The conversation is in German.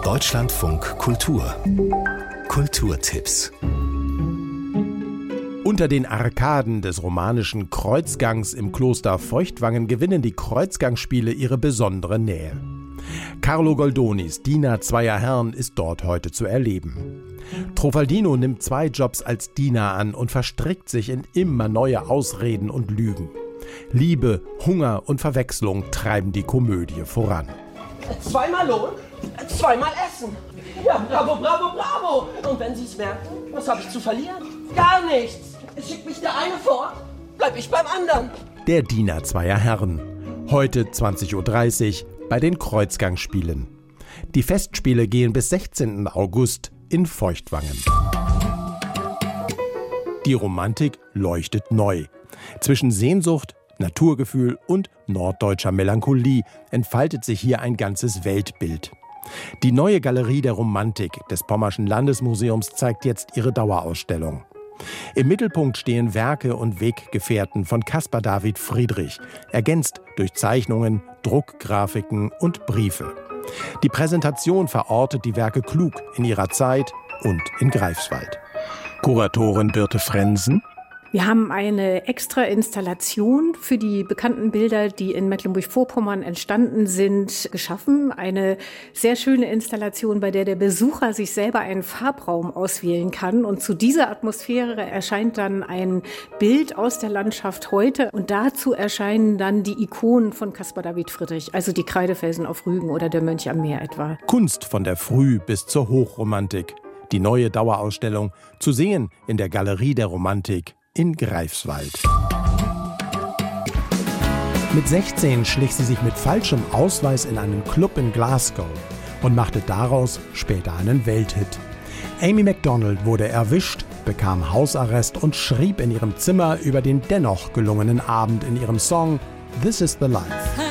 Deutschlandfunk Kultur. Kulturtipps. Unter den Arkaden des romanischen Kreuzgangs im Kloster Feuchtwangen gewinnen die Kreuzgangspiele ihre besondere Nähe. Carlo Goldonis Diener zweier Herren ist dort heute zu erleben. Trofaldino nimmt 2 Jobs als Diener an und verstrickt sich in immer neue Ausreden und Lügen. Liebe, Hunger und Verwechslung treiben die Komödie voran. 2-mal Lohn, 2-mal Essen. Ja, bravo, bravo, bravo. Und wenn Sie es merken, was habe ich zu verlieren? Gar nichts. Schickt mich der eine fort, bleib ich beim anderen. Der Diener zweier Herren. Heute 20.30 Uhr bei den Kreuzgangspielen. Die Festspiele gehen bis 16. August in Feuchtwangen. Die Romantik leuchtet neu. Zwischen Sehnsucht, Naturgefühl und norddeutscher Melancholie entfaltet sich hier ein ganzes Weltbild. Die neue Galerie der Romantik des Pommerschen Landesmuseums zeigt jetzt ihre Dauerausstellung. Im Mittelpunkt stehen Werke und Weggefährten von Caspar David Friedrich, ergänzt durch Zeichnungen, Druckgrafiken und Briefe. Die Präsentation verortet die Werke klug in ihrer Zeit und in Greifswald. Kuratorin Birte Frensen. Wir haben eine extra Installation für die bekannten Bilder, die in Mecklenburg-Vorpommern entstanden sind, geschaffen. Eine sehr schöne Installation, bei der der Besucher sich selber einen Farbraum auswählen kann. Und zu dieser Atmosphäre erscheint dann ein Bild aus der Landschaft heute. Und dazu erscheinen dann die Ikonen von Caspar David Friedrich, also die Kreidefelsen auf Rügen oder der Mönch am Meer etwa. Kunst von der Früh- bis zur Hochromantik. Die neue Dauerausstellung zu sehen in der Galerie der Romantik in Greifswald. Mit 16 schlich sie sich mit falschem Ausweis in einen Club in Glasgow und machte daraus später einen Welthit. Amy Macdonald wurde erwischt, bekam Hausarrest und schrieb in ihrem Zimmer über den dennoch gelungenen Abend in ihrem Song This is the Life.